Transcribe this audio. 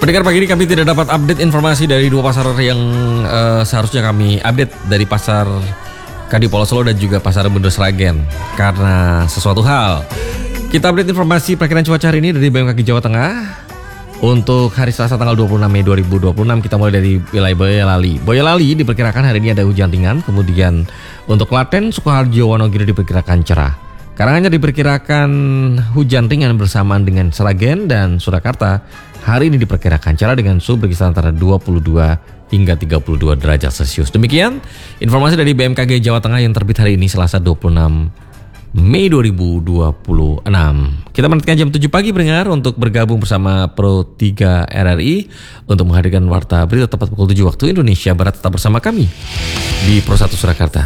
Pendengar, pagi ini kami tidak dapat update informasi dari dua pasar yang seharusnya kami update, dari pasar Kadipolo Solo dan juga pasar Bundar Sragen. Karena sesuatu hal, kita update informasi perakiran cuaca hari ini dari BMKG Jawa Tengah. Untuk hari Selasa tanggal 26 Mei 2026, kita mulai dari wilayah Boyolali. Boyolali diperkirakan hari ini ada hujan ringan. Kemudian untuk Klaten, Sukoharjo, Wonogiri diperkirakan cerah. Karanganyar diperkirakan hujan ringan bersamaan dengan Sragen, dan Surakarta hari ini diperkirakan cerah dengan suhu berkisar antara 22 hingga 32 derajat Celcius. Demikian informasi dari BMKG Jawa Tengah yang terbit hari ini Selasa 26 Mei 2026. Kita menantikan jam 7 pagi pendengar untuk bergabung bersama Pro 3 RRI untuk menghadirkan warta berita tepat pukul 7 waktu Indonesia Barat. Tetap bersama kami di Pro 1 Surakarta.